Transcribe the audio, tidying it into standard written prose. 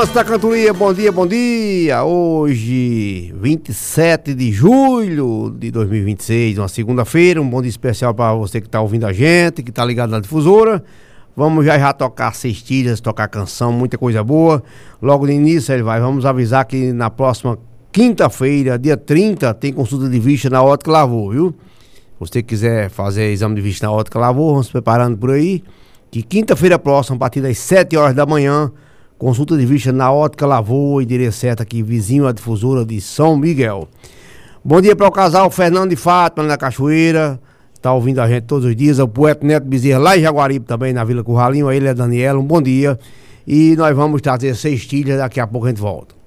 Da cantoria, bom dia, bom dia. Hoje, 27 de julho de 2026, uma segunda-feira, um bom dia especial para você que está ouvindo a gente, que está ligado na difusora. Vamos já tocar cestilhas, tocar canção, muita coisa boa. Logo no início, vamos avisar que na próxima quinta-feira, dia 30, tem consulta de vista na Ótica Lavor, viu? Se você quiser fazer exame de vista na Ótica Lavor, vamos se preparando por aí. Que quinta-feira próxima, a partir das 7 horas da manhã, consulta de vista na Ótica Lavor, endereço certo aqui, vizinho à difusora de São Miguel. Bom dia para o casal Fernando e Fátima, na Cachoeira. Tá ouvindo a gente todos os dias. O poeta Neto Bezerra, lá em Jaguaribe também, na Vila Curralinho. Ele é Daniela, um bom dia. E nós vamos trazer cestilhas, daqui a pouco a gente volta.